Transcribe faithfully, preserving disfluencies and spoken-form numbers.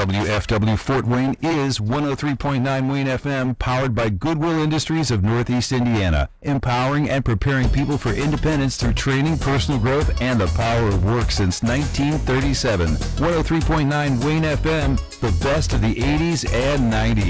W F W Fort Wayne is one oh three point nine Wayne F M, powered by Goodwill Industries of Northeast Indiana, empowering and preparing people for independence through training, personal growth, and the power of work since nineteen thirty-seven. one oh three point nine Wayne F M, the best of the eighties and nineties.